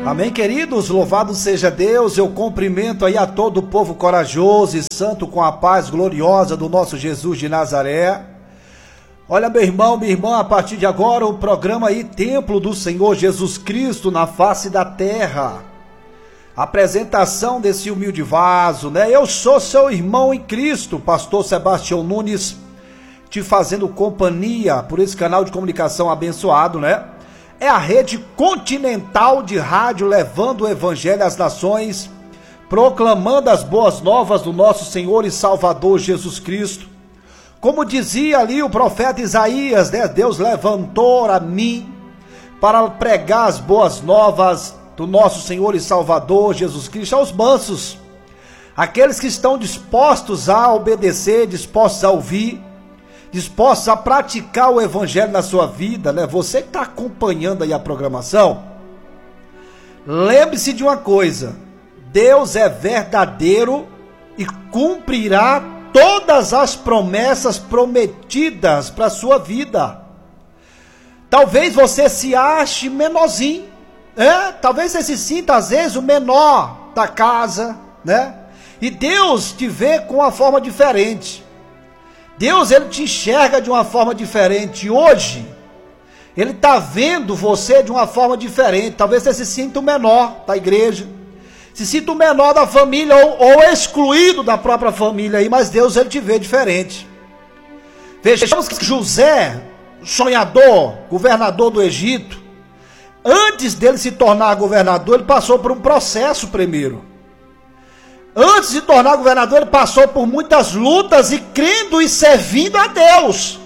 Amém, queridos? Louvado seja Deus. Eu cumprimento aí a todo o povo corajoso e santo com a paz gloriosa do nosso Jesus de Nazaré. Olha, meu irmão, minha irmã, a partir de agora o programa aí Templo do Senhor Jesus Cristo na face da terra. Apresentação desse humilde vaso, né? Eu sou seu irmão em Cristo, pastor Sebastião Nunes, te fazendo companhia por esse canal de comunicação abençoado, né? É a rede continental de rádio levando o evangelho às nações, proclamando as boas novas do nosso Senhor e Salvador Jesus Cristo. Como dizia ali o profeta Isaías, né? Deus levantou a mim para pregar as boas novas do nosso Senhor e Salvador Jesus Cristo aos mansos, aqueles que estão dispostos a obedecer, dispostos a ouvir, dispostos a praticar o evangelho na sua vida, né? Você que está acompanhando aí a programação, lembre-se de uma coisa: Deus é verdadeiro e cumprirá todas as promessas prometidas para a sua vida. Talvez você se ache menorzinho, talvez você se sinta às vezes o menor da casa, né? E Deus te vê com uma forma diferente. Deus, ele te enxerga de uma forma diferente. Hoje, ele está vendo você de uma forma diferente. Talvez você se sinta o menor da igreja, se sinta o menor da família, ou excluído da própria família aí, mas Deus, ele te vê diferente. Vejamos que José, sonhador, governador do Egito, antes dele se tornar governador, ele passou por um processo primeiro. Antes de se tornar governador, ele passou por muitas lutas e crendo e servindo a Deus.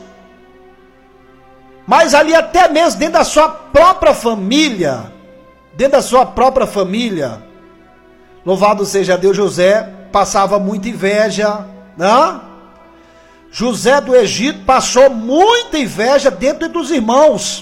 Mas ali até mesmo dentro da sua própria família, louvado seja Deus, José passava muita inveja, né? José do Egito passou muita inveja dentro dos irmãos.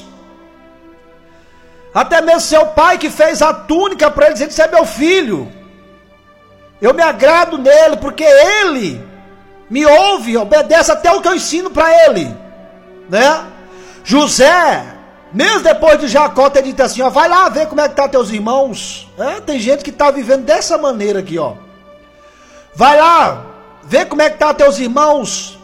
Até mesmo seu pai que fez a túnica para ele, dizendo: "Você é meu filho. Eu me agrado nele, porque ele me ouve, obedece até o que eu ensino para ele", né? José, mesmo depois de Jacó ter dito assim: "Ó, vai lá ver como é que tá teus irmãos", tem gente que tá vivendo dessa maneira aqui, ó. Vai lá ver como é que tá teus irmãos,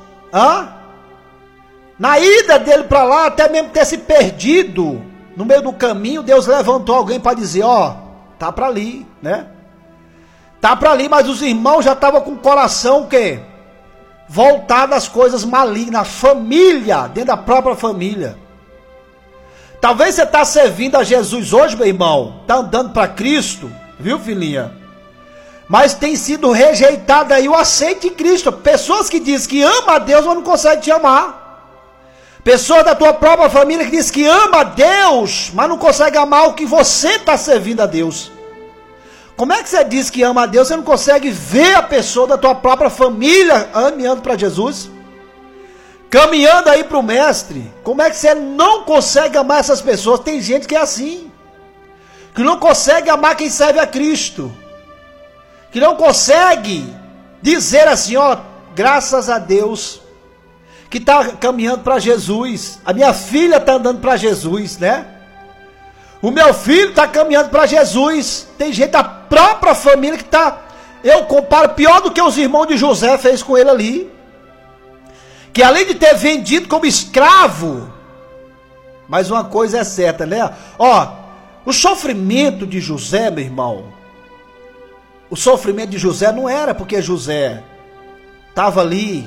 Na ida dele para lá, até mesmo ter se perdido no meio do caminho, Deus levantou alguém para dizer: "Ó, tá para ali", né? Tá para ali, mas os irmãos já estavam com o coração o quê? Voltado às coisas malignas, família, dentro da própria família. Talvez você está servindo a Jesus hoje, meu irmão, está andando para Cristo, viu, filhinha? Mas tem sido rejeitado aí o aceite em Cristo. Pessoas que dizem que ama a Deus, mas não conseguem te amar. Pessoas da tua própria família que dizem que ama a Deus, mas não consegue amar o que você está servindo a Deus. Como é que você diz que ama a Deus, você não consegue ver a pessoa da tua própria família caminhando para Jesus? Caminhando aí para o Mestre. Como é que você não consegue amar essas pessoas? Tem gente que é assim, que não consegue amar quem serve a Cristo, que não consegue dizer assim: "Ó, graças a Deus, que está caminhando para Jesus. A minha filha está andando para Jesus, né? O meu filho está caminhando para Jesus". Tem gente da própria família que está, eu comparo, pior do que os irmãos de José fez com ele ali. Que além de ter vendido como escravo, mas uma coisa é certa, né? Ó, o sofrimento de José, meu irmão, o sofrimento de José não era porque José estava ali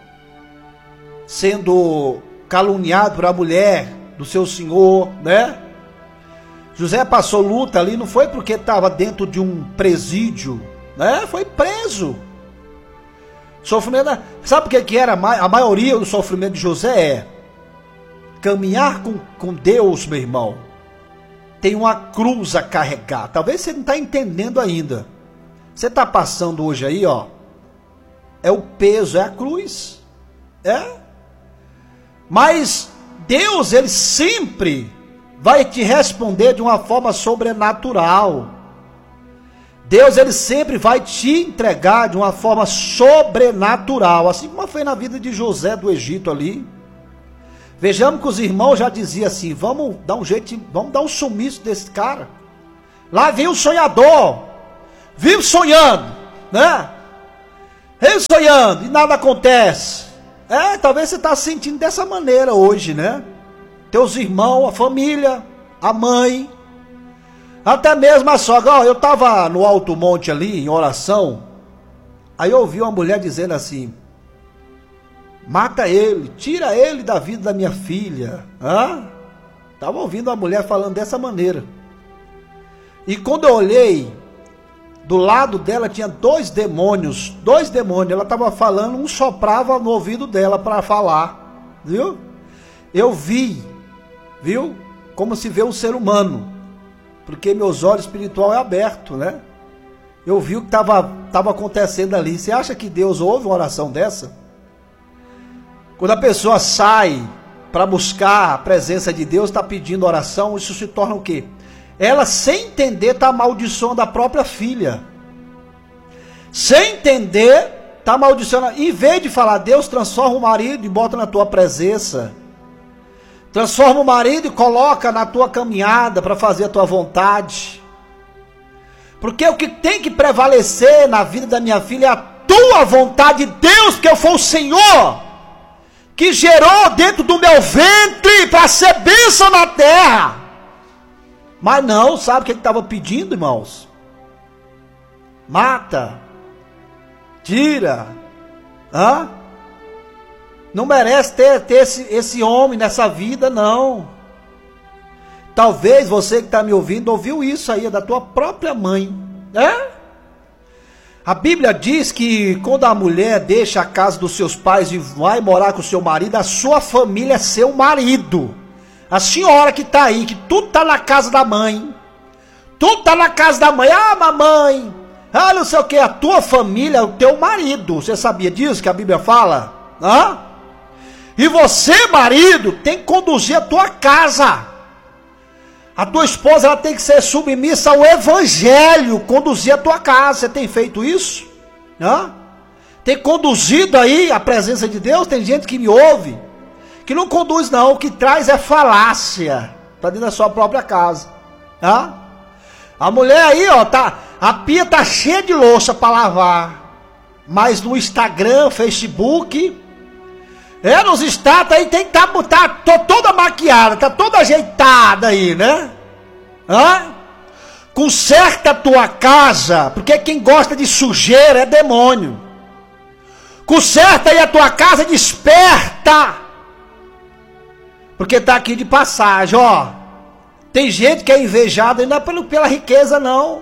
sendo caluniado por a mulher do seu senhor, né? José passou luta ali, não foi porque estava dentro de um presídio, né? Foi preso. Sofrimento, sabe o que era a maioria do sofrimento de José? Caminhar com Deus, meu irmão, tem uma cruz a carregar. Talvez você não está entendendo ainda. Você está passando hoje aí, ó, é o peso, é a cruz, mas Deus, ele sempre vai te responder de uma forma sobrenatural. Deus, ele sempre vai te entregar de uma forma sobrenatural, assim como foi na vida de José do Egito ali. Vejamos que os irmãos já diziam assim: vamos dar um jeito, vamos dar um sumiço desse cara. Lá vem o sonhador, vive sonhando, né? Vive sonhando e nada acontece. Talvez você está se sentindo dessa maneira hoje, né? Teus irmãos, a família, a mãe, até mesmo a sogra. Eu estava no alto monte ali, em oração, aí eu ouvi uma mulher dizendo assim: mata ele, tira ele da vida da minha filha. Estava ouvindo uma mulher falando dessa maneira. E quando eu olhei, do lado dela tinha dois demônios. Ela estava falando, um soprava no ouvido dela para falar, viu? Eu vi, viu? Como se vê um ser humano, porque meus olhos espirituais é aberto, né? Eu vi o que estava acontecendo ali. Você acha que Deus ouve uma oração dessa? Quando a pessoa sai para buscar a presença de Deus, está pedindo oração, isso se torna o quê? Ela, sem entender, está amaldiçoando a própria filha. Sem entender, está amaldiçoando. Em vez de falar: Deus, transforma o marido e bota na tua presença. Transforma o marido e coloca na tua caminhada para fazer a tua vontade. Porque o que tem que prevalecer na vida da minha filha é a tua vontade de Deus, porque eu fui o Senhor que gerou dentro do meu ventre para ser bênção na terra. Mas não, sabe o que ele estava pedindo, irmãos? Mata, tira, não merece ter esse homem nessa vida, não. Talvez você que está me ouvindo ouviu isso aí da tua própria mãe, né? A Bíblia diz que quando a mulher deixa a casa dos seus pais e vai morar com o seu marido, a sua família é seu marido. A senhora que está aí, que tudo está na casa da mãe. Tudo está na casa da mãe. Mamãe, não sei o que. A tua família é o teu marido. Você sabia disso que a Bíblia fala? E você, marido, tem que conduzir a tua casa. A tua esposa, ela tem que ser submissa ao evangelho, conduzir a tua casa. Você tem feito isso? Tem conduzido aí a presença de Deus? Tem gente que me ouve que não conduz não, o que traz é falácia para dentro da sua própria casa. A mulher aí, a pia tá cheia de louça para lavar, mas no Instagram, Facebook, nos status aí tem que tá toda maquiada, tá toda ajeitada aí, né? Conserta a tua casa, porque quem gosta de sujeira é demônio. Conserta aí a tua casa, desperta. Porque está aqui de passagem, Tem gente que é invejada e não é pela riqueza, não.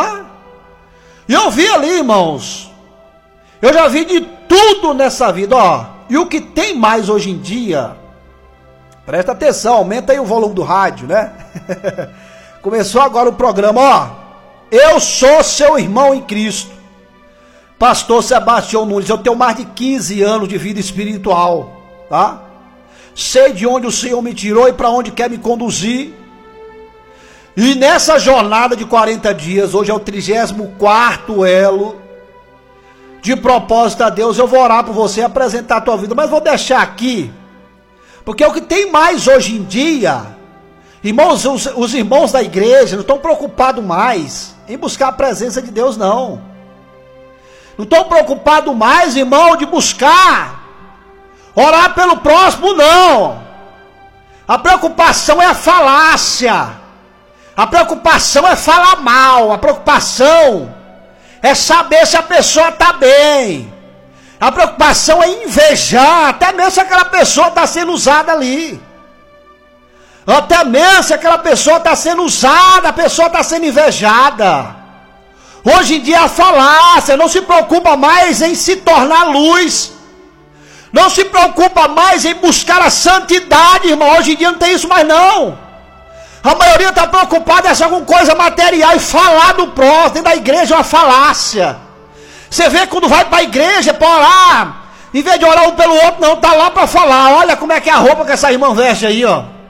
E eu vi ali, irmãos. Eu já vi de tudo nessa vida, E o que tem mais hoje em dia, presta atenção, aumenta aí o volume do rádio, né? Começou agora o programa, Eu sou seu irmão em Cristo. Pastor Sebastião Nunes, eu tenho mais de 15 anos de vida espiritual, tá? Sei de onde o Senhor me tirou e para onde quer me conduzir. E nessa jornada de 40 dias, hoje é o 34º elo, de propósito a Deus, eu vou orar por você, apresentar a tua vida, mas vou deixar aqui, porque o que tem mais hoje em dia, irmãos, os irmãos da igreja não estão preocupados mais em buscar a presença de Deus, não. Não estão preocupados mais, irmão, de buscar orar pelo próximo, não. A preocupação é a falácia. A preocupação é falar mal. A preocupação é saber se a pessoa está bem. A preocupação é invejar, até mesmo se aquela pessoa está sendo usada ali. Até mesmo se aquela pessoa está sendo usada, a pessoa está sendo invejada. Hoje em dia a falácia não se preocupa mais em se tornar luz. Não se preocupa mais em buscar a santidade, irmão. Hoje em dia não tem isso mais não. A maioria está preocupada em achar alguma coisa material e falar do próximo. Dentro da igreja é uma falácia. Você vê quando vai para a igreja para orar, em vez de orar um pelo outro, não, está lá para falar. Olha como é que é a roupa que essa irmã veste aí,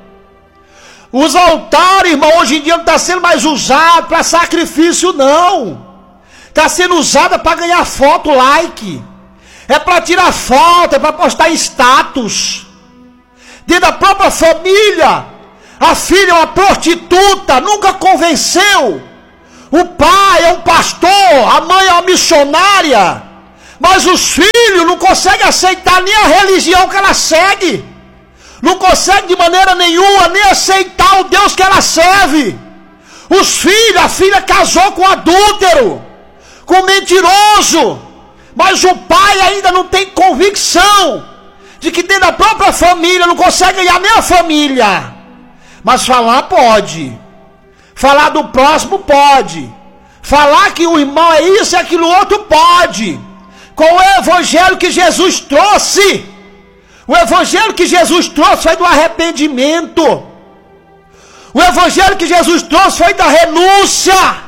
Os altares, irmão, hoje em dia não está sendo mais usado para sacrifício, não. Está sendo usada para ganhar foto, like. É para tirar foto, é para postar status. Dentro da própria família, a filha é uma prostituta, nunca convenceu O pai é um pastor, a mãe é uma missionária, mas os filhos não conseguem aceitar nem a religião que ela segue, não conseguem de maneira nenhuma nem aceitar o Deus que ela serve. Os filhos, a filha casou com adúltero, com mentiroso, mas o pai ainda não tem convicção de que dentro da própria família não consegue ganhar nem a família. Mas falar pode, falar do próximo pode, falar que o irmão é isso e aquilo outro pode. Com o evangelho que Jesus trouxe, o evangelho que Jesus trouxe foi do arrependimento, o evangelho que Jesus trouxe foi da renúncia.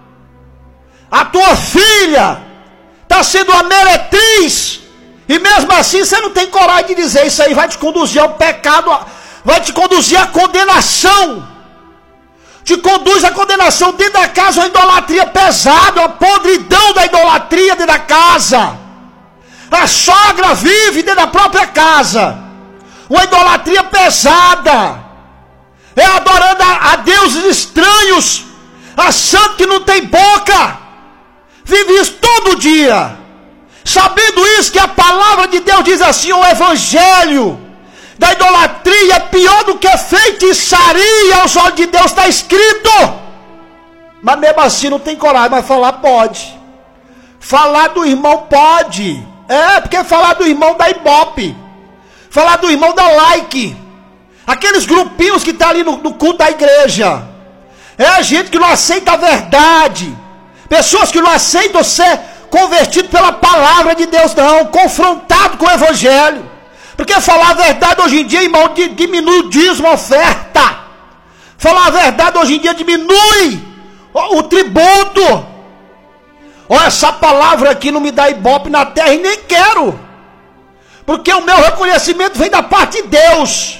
A tua filha está sendo uma meretriz, e mesmo assim você não tem coragem de dizer isso aí, vai te conduzir ao pecado, vai te conduzir à condenação. Te conduz à condenação dentro da casa, uma idolatria pesada, uma podridão da idolatria dentro da casa. A sogra vive dentro da própria casa, uma idolatria pesada, é adorando a deuses estranhos, achando que não tem boca, vive isso todo dia, sabendo isso, que a palavra de Deus diz assim: o evangelho da idolatria é pior do que feitiçaria aos olhos de Deus, está escrito. Mas mesmo assim não tem coragem, mas falar pode. Falar do irmão pode. Porque falar do irmão dá ibope, falar do irmão dá like. Aqueles grupinhos que estão ali no culto da igreja, é gente que não aceita a verdade, pessoas que não aceitam ser convertido pela palavra de Deus, não, confrontado com o evangelho. Porque falar a verdade hoje em dia, irmão, diminui o dízimo, a oferta. Falar a verdade hoje em dia diminui o tributo. Olha, essa palavra aqui não me dá ibope na terra e nem quero, porque o meu reconhecimento vem da parte de Deus.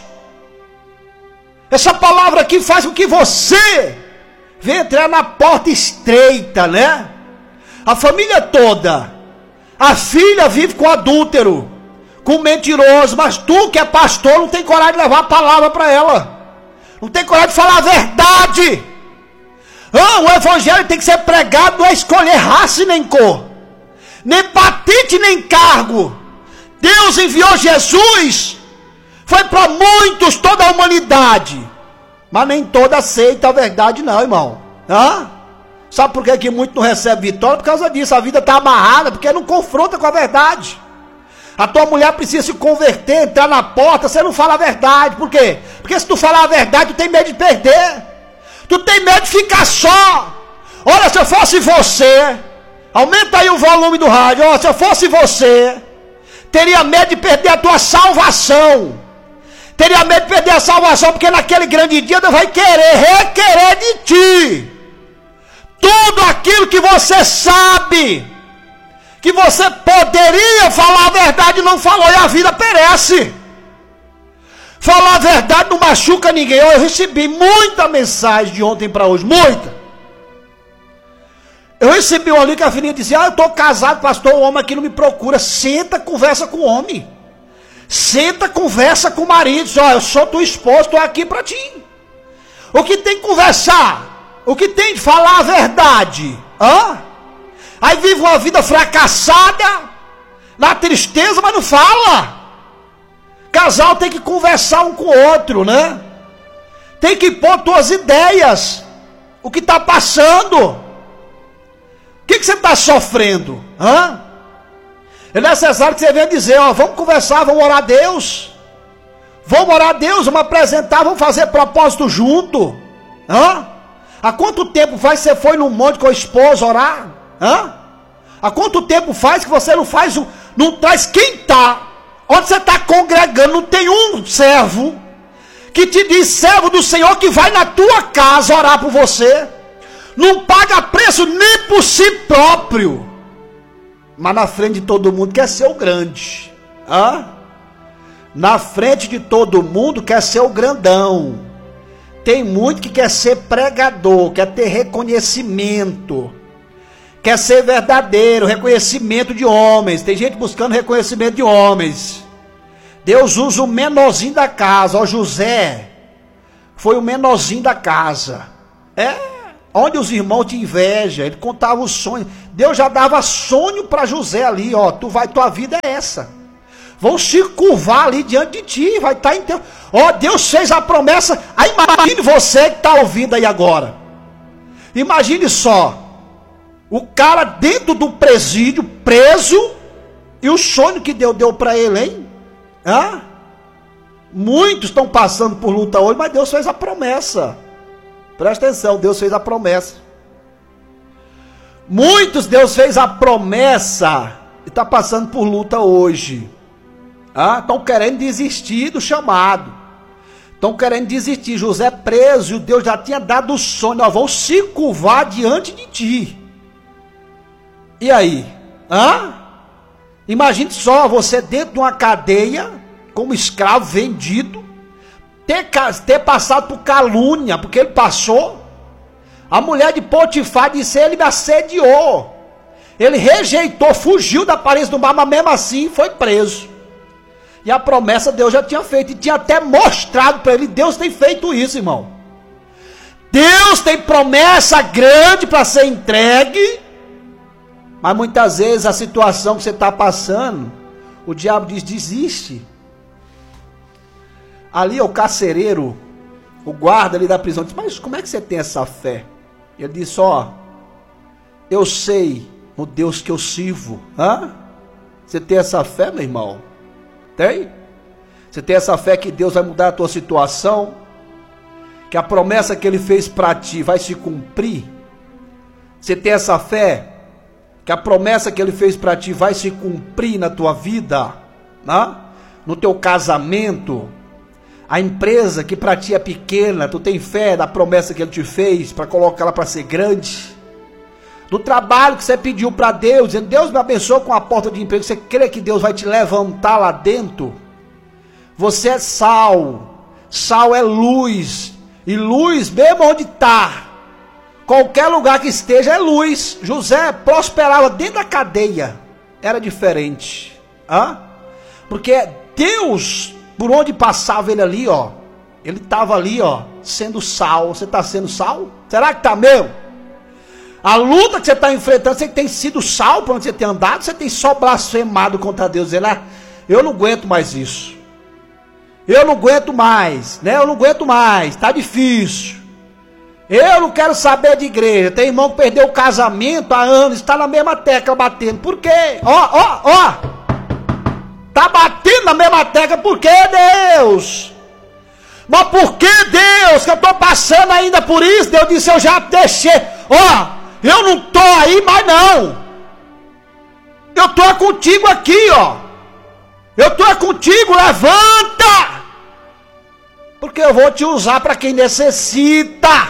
Essa palavra aqui faz com que você venha entrar na porta estreita, né? A família toda, a filha vive com adúltero, com mentiroso, mas tu que é pastor não tem coragem de levar a palavra para ela, não tem coragem de falar a verdade. O evangelho tem que ser pregado, não é escolher raça e nem cor, nem patente nem cargo. Deus enviou Jesus, foi para muitos, toda a humanidade, mas nem toda aceita a verdade não, irmão. Sabe por que muitos não recebem vitória? Por causa disso, a vida está amarrada, porque não confronta com a verdade. A tua mulher precisa se converter, entrar na porta, você não fala a verdade. Por quê? Porque se tu falar a verdade, tu tem medo de perder, tu tem medo de ficar só. Olha, se eu fosse você, aumenta aí o volume do rádio. Olha, se eu fosse você, teria medo de perder a tua salvação, teria medo de perder a salvação, porque naquele grande dia Deus vai requerer de ti tudo aquilo que você sabe, que você poderia falar a verdade e não falou, e a vida perece. Falar a verdade não machuca ninguém. Eu recebi muita mensagem de ontem para hoje, muita. Eu recebi uma ali que a filhinha dizia: eu estou casado, pastor, o homem aqui não me procura. Senta, conversa com o homem. Senta, conversa com o marido. Diz: eu sou tua esposa, estou aqui para ti. O que tem que conversar? O que tem de falar a verdade? Aí vive uma vida fracassada, na tristeza, mas não fala. Casal tem que conversar um com o outro, né? Tem que pôr tuas ideias, o que está passando, o que você está sofrendo, É necessário que você venha dizer: vamos conversar, vamos orar a Deus, vamos apresentar, vamos fazer propósito junto. Há quanto tempo faz que você foi num monte com a esposa orar? Há quanto tempo faz que você não traz quem está, onde você está congregando, não tem um servo que te diz, servo do Senhor, que vai na tua casa orar por você, não paga preço nem por si próprio, mas na frente de todo mundo quer ser o grande, na frente de todo mundo quer ser o grandão. Tem muito que quer ser pregador, quer ter reconhecimento, quer ser verdadeiro, reconhecimento de homens. Tem gente buscando reconhecimento de homens. Deus usa o menorzinho da casa. José foi o menorzinho da casa. onde os irmãos te invejam, ele contava os sonhos. Deus já dava sonho para José ali, ó, tua vida é essa. Vão se curvar ali diante de ti, vai estar em teu... Ó, Deus fez a promessa. Aí imagine você que está ouvindo aí agora. Imagine só, o cara dentro do presídio, preso, e o sonho que Deus deu para ele, hein? Hã? Muitos estão passando por luta hoje, mas Deus fez a promessa. Presta atenção, Deus fez a promessa. Muitos Deus fez a promessa e está passando por luta hoje. Estão querendo desistir do chamado. Estão querendo desistir. José preso, e Deus já tinha dado o sonho. Nós vamos se curvar diante de ti. E aí? Imagine só, você dentro de uma cadeia, como escravo vendido, ter passado por calúnia, porque ele passou. A mulher de Potifar disse, ele me assediou. Ele rejeitou, fugiu da aparência do mar, mas mesmo assim foi preso. E a promessa Deus já tinha feito, e tinha até mostrado para ele. Deus tem feito isso, irmão. Deus tem promessa grande para ser entregue, mas muitas vezes a situação que você está passando, o diabo diz, desiste. Ali o carcereiro, o guarda ali da prisão, disse, mas como é que você tem essa fé? Ele disse, ó, eu sei no Deus que eu sirvo. Você tem essa fé, meu irmão? Tem? Você tem essa fé que Deus vai mudar a tua situação? Que a promessa que Ele fez para ti vai se cumprir? Você tem essa fé? Que a promessa que Ele fez para ti vai se cumprir na tua vida? No teu casamento? A empresa que para ti é pequena, tu tem fé na promessa que Ele te fez para colocar ela para ser grande? Do trabalho que você pediu para Deus, dizendo, Deus me abençoe com a porta de emprego, você crê que Deus vai te levantar lá dentro? Você é sal, sal é luz, e luz mesmo onde está, qualquer lugar que esteja é luz. José prosperava dentro da cadeia, era diferente, porque Deus, por onde passava ele ali, ó, ele estava ali, ó, sendo sal. Você está sendo sal? Será que está mesmo? A luta que você está enfrentando, você tem sido sal por onde você tem andado, você tem só blasfemado contra Deus, dizendo, eu não aguento mais isso, eu não aguento mais, né? Eu não aguento mais, está difícil, eu não quero saber de igreja. Tem irmão que perdeu o casamento há anos, está na mesma tecla batendo, por quê? Está batendo na mesma tecla, por quê, Deus? Mas por que, Deus, que eu estou passando ainda por isso? Deus disse, eu já deixei, eu não estou aí mais não. Eu estou contigo aqui, ó. Eu estou contigo, levanta. Porque eu vou te usar para quem necessita.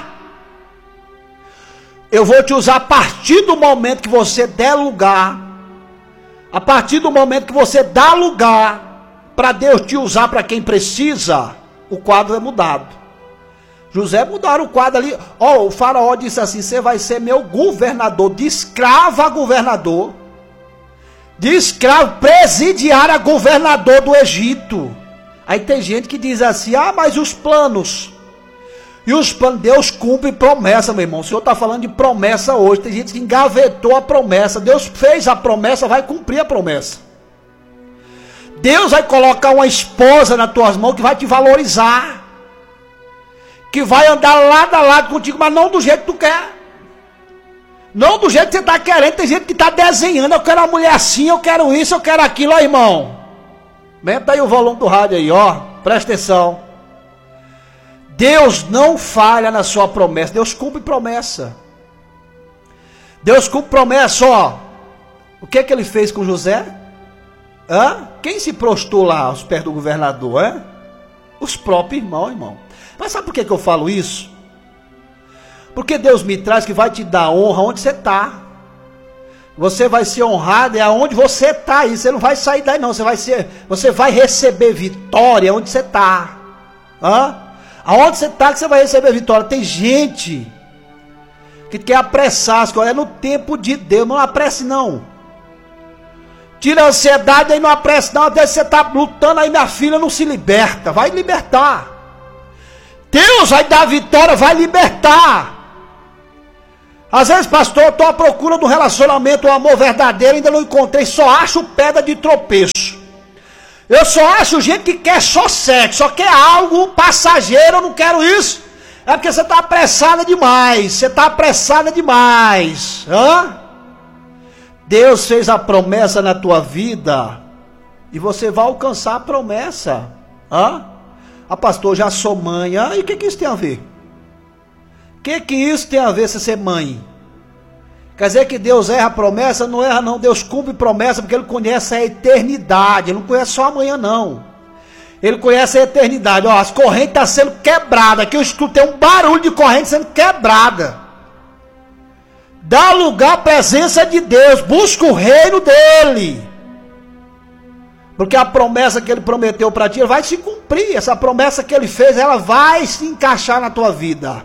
Eu vou te usar a partir do momento que você der lugar. A partir do momento que você dá lugar para Deus te usar para quem precisa, o quadro é mudado. José mudaram o quadro ali. O faraó disse assim, você vai ser meu governador, de escravo a governador, de escravo presidiário a governador do Egito. Aí tem gente que diz assim, mas os planos, e os planos, Deus cumpre promessa, meu irmão. O Senhor está falando de promessa hoje. Tem gente que engavetou a promessa. Deus fez a promessa, vai cumprir a promessa. Deus vai colocar uma esposa nas tuas mãos que vai te valorizar, que vai andar lado a lado contigo, mas não do jeito que tu quer, não do jeito que você está querendo. Tem gente que está desenhando, eu quero uma mulher assim, eu quero isso, eu quero aquilo. Ó, irmão, aumenta aí o volume do rádio aí, presta atenção. Deus não falha na sua promessa, Deus cumpre promessa. Deus cumpre promessa, O que Ele fez com José? Quem se prostrou lá aos pés do governador? Os próprios irmãos, irmão. Mas sabe por que eu falo isso? Porque Deus me traz que vai te dar honra onde você está. Você vai ser honrado aonde você está. E você não vai sair daí não. Você vai receber vitória onde você está. Aonde você está que você vai receber vitória. Tem gente que quer apressar as coisas. É no tempo de Deus. Não apresse não. Tira a ansiedade aí, não apresse não. Até você está lutando aí, minha filha, não se liberta. Vai libertar. Deus vai dar vitória, vai libertar. Às vezes, pastor, eu estou à procura de um relacionamento, um amor verdadeiro, ainda não encontrei, só acho pedra de tropeço. Eu só acho gente que quer só sexo, só quer algo passageiro, eu não quero isso. É porque você está apressada demais, você está apressada demais. Hã? Deus fez a promessa na tua vida e você vai alcançar a promessa. Hã? Ah, pastor, já sou mãe. E o que isso tem a ver? O que isso tem a ver se ser mãe? Quer dizer que Deus erra a promessa? Não erra não, Deus cumpre promessa porque Ele conhece a eternidade, Ele não conhece só amanhã não. Ele conhece a eternidade. Ó, as correntes estão sendo quebradas, aqui eu escutei um barulho de corrente sendo quebrada. Dá lugar à presença de Deus, busca o reino dEle. Porque a promessa que Ele prometeu para ti vai se cumprir, essa promessa que Ele fez, ela vai se encaixar na tua vida.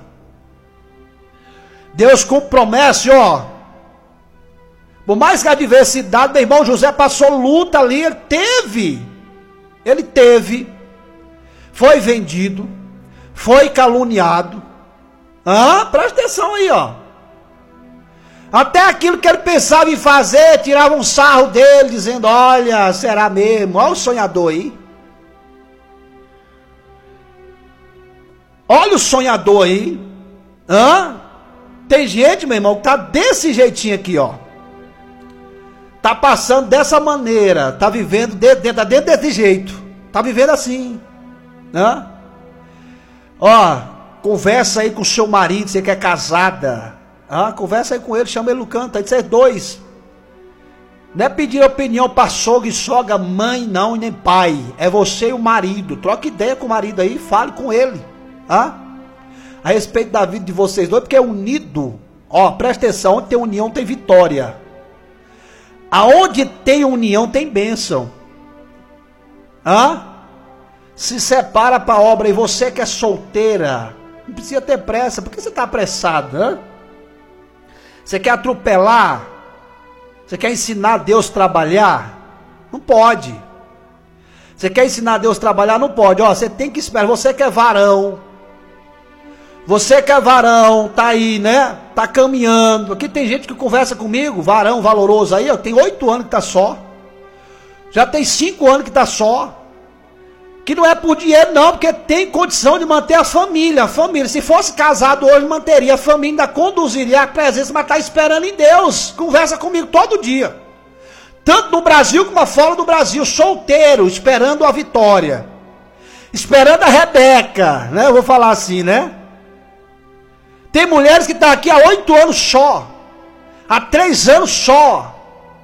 Deus cumpre promessa, ó. Por mais que a adversidade, meu irmão José passou luta ali, ele teve, foi vendido, foi caluniado. Presta atenção aí, ó. Até aquilo que ele pensava em fazer, tirava um sarro dele, dizendo, olha, será mesmo? Olha o sonhador aí. Olha o sonhador aí. Tem gente, meu irmão, que tá desse jeitinho aqui, ó. Tá passando dessa maneira, tá vivendo dentro desse jeito. Tá vivendo assim. Ó, conversa aí com o seu marido, você que é casada. Conversa aí com ele, chama ele no canto, aí vocês dois. Não é pedir opinião para sogro e sogra, mãe não, e nem pai. É você e o marido. Troca ideia com o marido aí, fale com ele. A respeito da vida de vocês dois, porque é unido. Ó, presta atenção, onde tem união tem vitória. Aonde tem união tem bênção. Se separa para a obra. E você que é solteira, não precisa ter pressa. Por que você está apressado? Você quer atropelar? Você quer ensinar Deus a trabalhar? Não pode. Você quer ensinar Deus a trabalhar? Não pode. Ó, você tem que esperar. Você que é varão. Você que é varão, tá aí, né? Tá caminhando. Aqui tem gente que conversa comigo, varão valoroso aí, ó, tem 8 anos que tá só. Já tem 5 anos que tá só. Que não é por dinheiro não, porque tem condição de manter a família. Se fosse casado hoje, manteria a família, ainda conduziria a presença, mas tá esperando em Deus. Conversa comigo todo dia. Tanto no Brasil como fora do Brasil, solteiro, esperando a vitória. Esperando a Rebeca, né? Eu vou falar assim, né? Tem mulheres que estão aqui há 8 anos só. Há 3 anos só.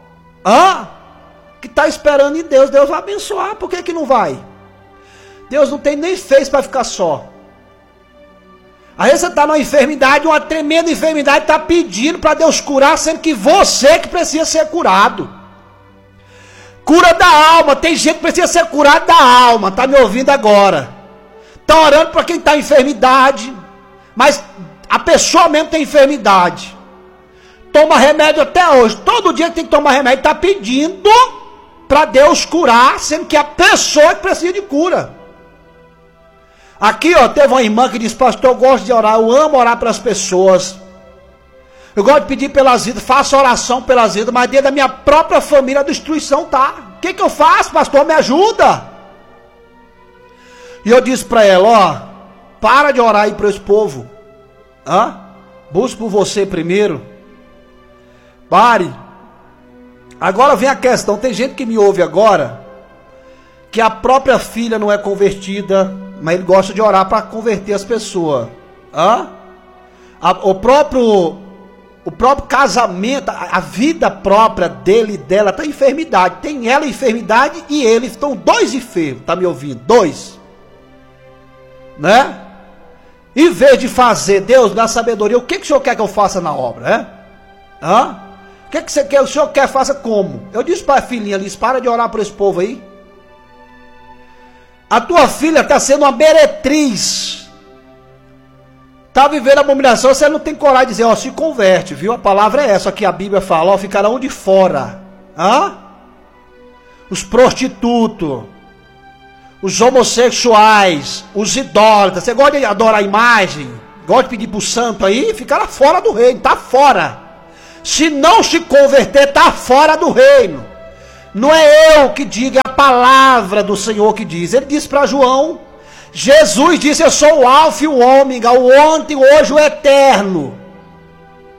Que está esperando em Deus. Deus vai abençoar. Por que não vai? Deus não tem nem fez para ficar só. Aí você está numa enfermidade, uma tremenda enfermidade, está pedindo para Deus curar, sendo que você que precisa ser curado. Cura da alma. Tem gente que precisa ser curada da alma. Está me ouvindo agora. Está orando para quem está em enfermidade. Mas a pessoa mesmo tem enfermidade. Toma remédio até hoje. Todo dia tem que tomar remédio. Está pedindo para Deus curar, sendo que a pessoa que precisa de cura. Aqui, ó, teve uma irmã que disse, pastor, eu gosto de orar, eu amo orar para as pessoas. Eu gosto de pedir pelas vidas, faço oração pelas vidas, mas dentro da minha própria família a destruição tá. O que eu faço, pastor? Me ajuda. E eu disse para ela, ó, para de orar aí para esse povo. Busque por você primeiro. Pare. Agora vem a questão, tem gente que me ouve agora, que a própria filha não é convertida, mas ele gosta de orar para converter as pessoas. O próprio casamento, a vida própria dele e dela está em enfermidade. Tem ela em enfermidade e ele, estão 2 enfermos, tá me ouvindo? 2. Né? Em vez de fazer, Deus dá sabedoria, o que o Senhor quer que eu faça na obra? O que você quer? O Senhor quer, faça como? Eu disse para a filhinha ali, para de orar por esse povo aí. A tua filha está sendo uma meretriz. Está vivendo a abominação, você não tem coragem de dizer, ó, se converte, viu? A palavra é essa que a Bíblia fala, ó, ficarão de fora. Os prostitutos, os homossexuais, os idólatras. Você gosta de adorar a imagem? gosta de pedir pro santo aí, ficará fora do reino, tá fora. Se não se converter, tá fora do reino. Não é eu que digo, é a palavra do Senhor que diz. Ele disse para João, Jesus disse, eu sou o alfa e o ômega, o ontem, o hoje, o eterno.